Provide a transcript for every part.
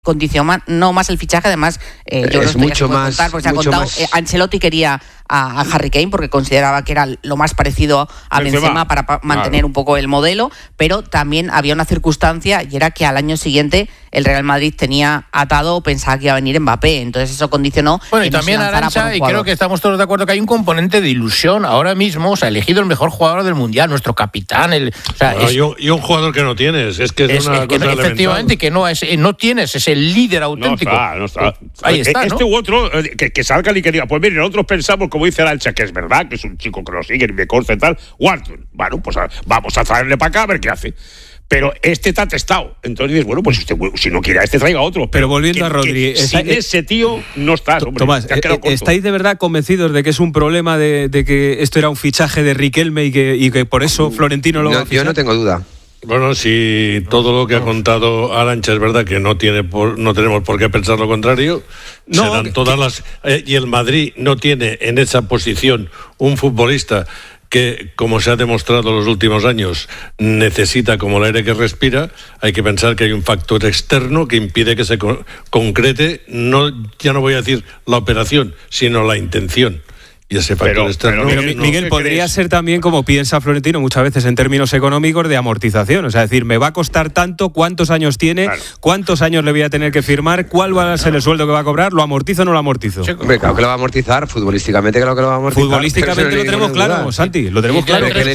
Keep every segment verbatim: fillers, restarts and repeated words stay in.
condicionó más el fichaje. Además, eh, yo es creo mucho que más, contar, porque se ha mucho contado, más... eh, Ancelotti quería a, a Harry Kane porque consideraba que era lo más parecido a Benzema, Benzema para pa- mantener claro. un poco el modelo, pero también había una circunstancia y era que al año siguiente el Real Madrid tenía atado o pensaba que iba a venir Mbappé, entonces eso condicionó. Bueno, y también Arantxa, y creo que estamos todos de acuerdo que hay un componente de ilusión ahora mismo. O sea, elegido el mejor jugador del mundial, nuestro capitán. El, o sea, bueno, es, y, un, y un jugador que no tienes, es que es, es una es que cosa no, efectivamente, que no, es, no tienes, es el líder auténtico. No está, no está. Ahí está, este ¿no? u otro, que, que salgan y que digan, pues miren, nosotros pensamos, como dice Arantxa, que es verdad, que es un chico que lo sigue y me consta y tal, Wharton. Bueno, pues a, vamos a traerle para acá a ver qué hace. Pero este está testado. Entonces dices, bueno, pues usted, si no quiere a este, traiga a otro. Pero, pero volviendo que, a Rodri... Sin eh, ese tío no estás, hombre. Tomás, te eh, ¿estáis de verdad convencidos de que es un problema de, de que esto era un fichaje de Riquelme y que, y que por eso Florentino lo no, va a fichar? Yo no tengo duda. Bueno, si todo lo que ha contado Arantxa es verdad, que no tiene por, no tenemos por qué pensar lo contrario, no, serán que, todas las eh, y el Madrid no tiene en esa posición un futbolista que, como se ha demostrado en los últimos años, necesita como el aire que respira. Hay que pensar que hay un factor externo que impide que se co- concrete, no, ya no voy a decir la operación, sino la intención. Y ese factor pero, externo... Pero, Miguel, no Miguel podría crees? ser también, como piensa Florentino muchas veces en términos económicos, de amortización. O sea, decir, me va a costar tanto, cuántos años tiene, claro. cuántos años le voy a tener que firmar, cuál va a ser el sueldo que va a cobrar, ¿lo amortizo o no lo amortizo? Sí, hombre, claro que lo va a amortizar, futbolísticamente claro que lo va a amortizar. Futbolísticamente lo tenemos claro, Santi, lo tenemos claro. Pero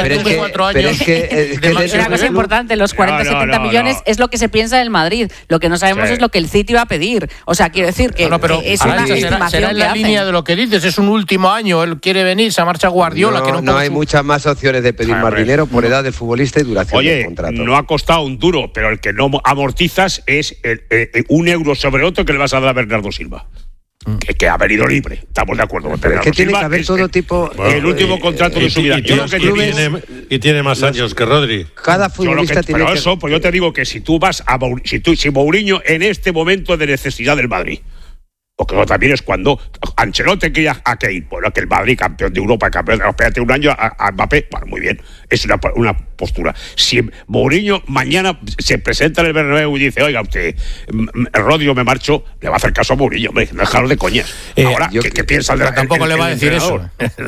es que una cosa importante, los cuarenta no, no, setenta no, millones no. es lo que se piensa del Madrid. Lo que no sabemos sí. es lo que el City va a pedir. O sea, quiero decir que, no, no, pero que es Arantxa, una será, estimación será en la que línea hacen. de lo que dices, es un último año, él quiere venir, se marcha Guardiola. No, que no, no hay su... muchas más opciones de pedir ah, más dinero por edad del futbolista y duración Oye, del contrato. No ha costado un duro, pero el que no amortizas es el, el, el, un euro sobre otro que le vas a dar a Bernardo Silva. Mm. Que, que ha venido libre, estamos de acuerdo. Pero es que tiene Silva, que haber todo el, tipo. Bueno, el último eh, contrato eh, de su vida. Y, y, yo y, clubes, tiene, y tiene más los, años que Rodri. Cada futbolista que, tiene. Pero que... eso, pues yo te digo que si tú vas a si tú, si Mourinho en este momento de necesidad del Madrid. Porque eso también es cuando Ancelotti quería a Kane, bueno, que el Madrid, campeón de Europa, campeón de espérate un año a, a Mbappé, bueno, muy bien, es una, una postura. Si Mourinho mañana se presenta en el Bernabéu y dice, oiga usted, Rodri, me marcho, le va a hacer caso a Mourinho, hombre, dejaros de coñas. Eh, Ahora, ¿qué, qué piensa el Tampoco el, le va el, a decir eso.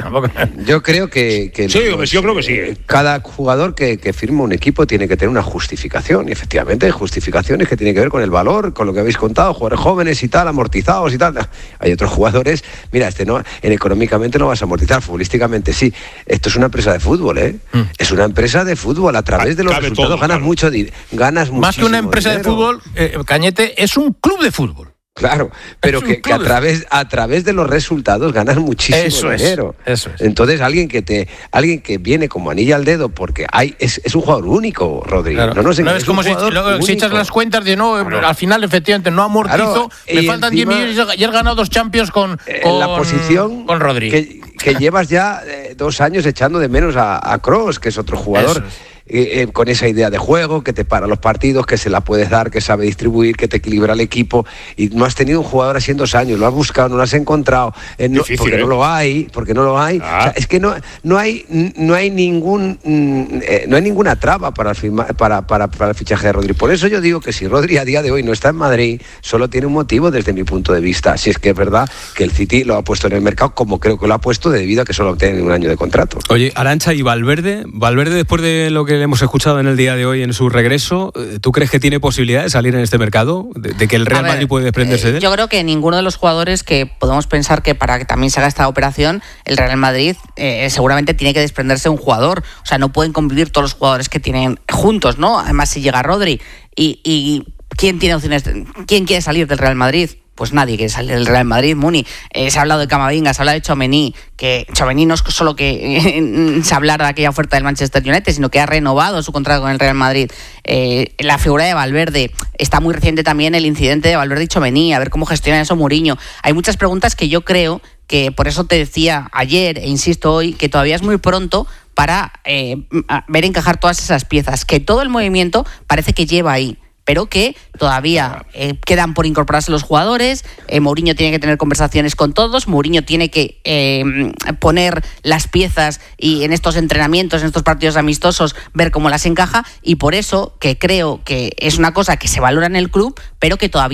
Yo creo que... que sí, los, yo creo que sí. Eh. Cada jugador que, que firma un equipo tiene que tener una justificación, y efectivamente hay justificaciones que tienen que ver con el valor, con lo que habéis contado, jugadores jóvenes y tal, amortizados y tal. Hay otros jugadores, mira, este no, en económicamente no vas a amortizar, futbolísticamente sí. Esto es una empresa de fútbol, ¿eh? Mm. Es una empresa de fútbol, a través de los Cabe resultados todo, ganas claro. mucho, ganas más que una empresa dinero. de fútbol, eh, Cañete, es un club de fútbol. Claro, pero que, que a través a través de los resultados ganas muchísimo eso dinero. Es, eso es. Entonces alguien que te alguien que viene como anilla al dedo porque hay es, es un jugador único, Rodri. Claro. No, no, sé, no es, es como si, lo, si echas las cuentas de no, claro. al final efectivamente no amortizo, claro. me faltan diez millones y has ganado dos Champions con, en con la posición con Rodri. Que, que llevas ya eh, dos años echando de menos a, a Kroos, que es otro jugador. Eh, eh, con esa idea de juego, que te para los partidos, que se la puedes dar, que sabe distribuir, que te equilibra el equipo, y no has tenido un jugador así en dos años, lo has buscado, no lo has encontrado, eh, no, Difícil, porque ¿eh? no lo hay, porque no lo hay. Ah. O sea, es que no, no hay no hay ningún eh, no hay ninguna traba para el, firma, para, para, para el fichaje de Rodri. Por eso yo digo que si Rodri a día de hoy no está en Madrid, solo tiene un motivo desde mi punto de vista, si es que es verdad que el City lo ha puesto en el mercado como creo que lo ha puesto debido a que solo tiene un año de contrato. Oye, Arantxa, y Valverde, Valverde después de lo que le hemos escuchado en el día de hoy en su regreso, ¿tú crees que tiene posibilidad de salir en este mercado? ¿De, de que el Real ver, Madrid puede desprenderse eh, de él? Yo creo que ninguno de los jugadores que podemos pensar que para que también se haga esta operación, el Real Madrid eh, seguramente tiene que desprenderse de un jugador. O sea, no pueden convivir todos los jugadores que tienen juntos, ¿no? Además, si llega Rodri y, y ¿quién tiene opciones? De, ¿Quién quiere salir del Real Madrid? Pues nadie quiere salir del Real Madrid, Muni. Eh, se ha hablado de Camavinga, se ha hablado de Tchouaméni, que Tchouaméni no es solo que eh, se hablara de aquella oferta del Manchester United, sino que ha renovado su contrato con el Real Madrid. Eh, la figura de Valverde, está muy reciente también el incidente de Valverde y Tchouaméni, a ver cómo gestiona eso Mourinho. Hay muchas preguntas que yo creo que, por eso te decía ayer, e insisto hoy, que todavía es muy pronto para eh, ver encajar todas esas piezas, que todo el movimiento parece que lleva ahí, pero que todavía eh, quedan por incorporarse los jugadores. eh, Mourinho tiene que tener conversaciones con todos, Mourinho tiene que eh, poner las piezas y en estos entrenamientos, en estos partidos amistosos, ver cómo las encaja, y por eso que creo que es una cosa que se valora en el club, pero que todavía